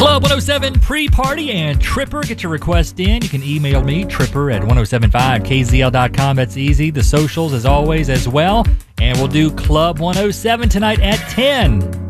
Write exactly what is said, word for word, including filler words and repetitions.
Club one oh seven pre-party and Tripper. Get your request in. You can email me, Tripper at ten seventy-five k z l dot com. That's easy. The socials, as always, as well. And we'll do Club one oh seven tonight at ten.